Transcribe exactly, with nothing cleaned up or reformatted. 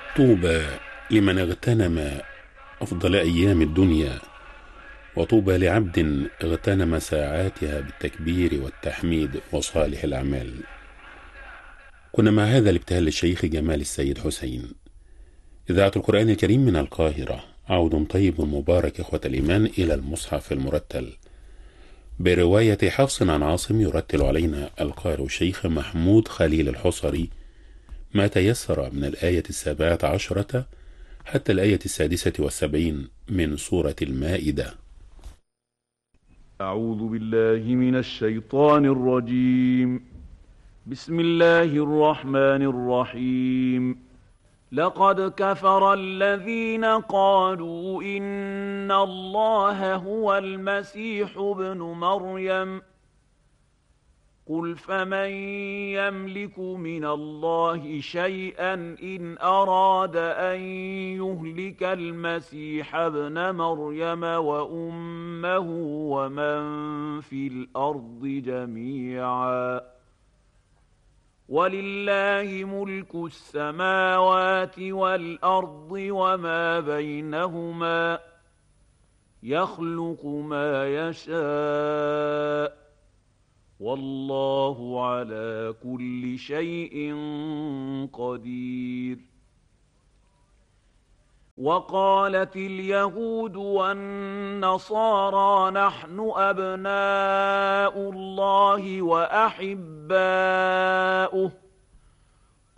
طوبى لمن اغتنم أفضل أيام الدنيا، وطوبى لعبد اغتنم ساعاتها بالتكبير والتحميد وصالح الأعمال. كنا مع هذا الابتهال للشيخ جمال السيد حسين. إذاعة القرآن الكريم من القاهرة، عود طيب مبارك إخوة الإيمان إلى المصحف المرتل برواية حفص عن عاصم. يرتل علينا القارئ الشيخ محمود خليل الحصري ما تيسر من الآية السابعة عشرة حتى الآية السادسة والسبعين من سورة المائدة. أعوذ بالله من الشيطان الرجيم. بسم الله الرحمن الرحيم. لقد كفر الذين قالوا إن الله هو المسيح ابن مريم قل فمن يملك من الله شيئا إن أراد أن يهلك المسيح ابن مريم وأمه ومن في الأرض جميعا ولله ملك السماوات والأرض وما بينهما يخلق ما يشاء والله على كل شيء قدير. وقالت اليهود والنصارى نحن أبناء الله وأحباؤه